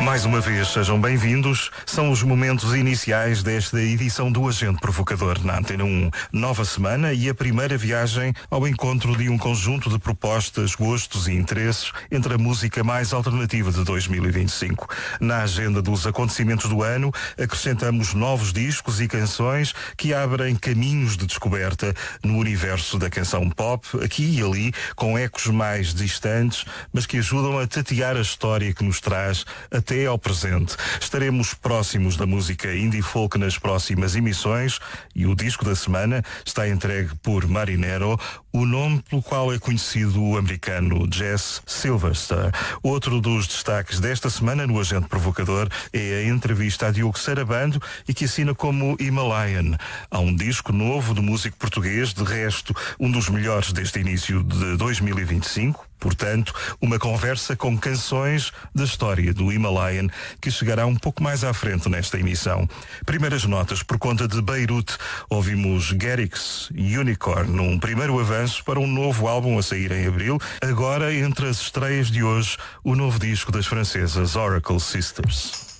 Mais uma vez, sejam bem-vindos. São os momentos iniciais desta edição do Agente Provocador na Antena 1. Nova semana e a primeira viagem ao encontro de um conjunto de propostas, gostos e interesses entre a música mais alternativa de 2025. Na agenda dos acontecimentos do ano, acrescentamos novos discos e canções que abrem caminhos de descoberta no universo da canção pop, aqui e ali, com ecos mais distantes, mas que ajudam a tatear a história que nos traz até ao presente. Estaremos próximos da música indie folk nas próximas emissões e o disco da semana está entregue por Marinero, o nome pelo qual é conhecido o americano Jess Silverstar. Outro dos destaques desta semana no Agente Provocador é a entrevista a Diogo Sarabando e que assina como Himalayan. Há um disco novo do músico português, de resto um dos melhores deste início de 2025. Portanto, uma conversa com canções da história do Himalayan que chegará um pouco mais à frente nesta emissão. Primeiras notas por conta de Beirute. Ouvimos Garrix Unicorn num primeiro avanço para um novo álbum a sair em abril. Agora, entre as estreias de hoje, o novo disco das francesas Oracle Sisters.